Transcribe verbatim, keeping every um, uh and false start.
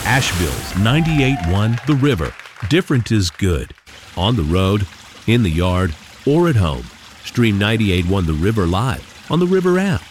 Asheville's ninety-eight point one The River. Different is good. On the road, in the yard, or at home. Stream ninety-eight point one The River live on the River app.